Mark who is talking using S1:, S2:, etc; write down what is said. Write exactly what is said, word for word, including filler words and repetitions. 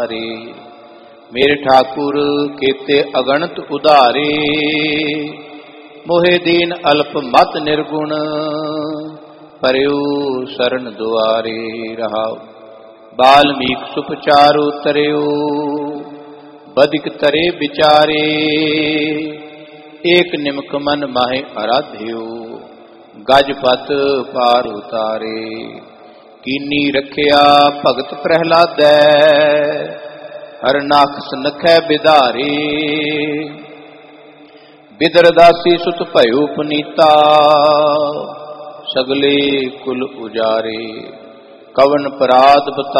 S1: मेरे ठाकुर केते अगणत उधारे, मोहे दीन अल्प मत निर्गुण, परयो शरण दुआरे। रहाओ। बाल्मीक सुपचारो तरयो, बदिक तरे विचारे, एक निमक मन माहे आराध्यो, गजपत पार उतारे। कीनी रखिया भगत प्रहलादै, हरनाख सनखै बिधारे। बिदरदासी सुत भयो पुनीता, सगले कुल उजारे। कवन पराध बता